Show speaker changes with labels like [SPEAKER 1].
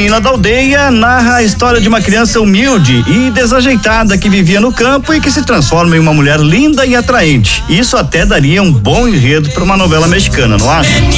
[SPEAKER 1] Menina da Aldeia narra a história de uma criança humilde e desajeitada que vivia no campo e que se transforma em uma mulher linda e atraente. Isso até daria um bom enredo para uma novela mexicana, não acha?